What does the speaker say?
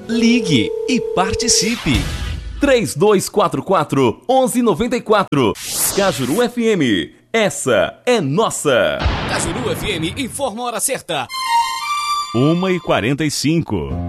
Ligue e participe. 3244-1194. Cajuru FM, essa é nossa. Cajuru FM informa a hora certa. 1h45.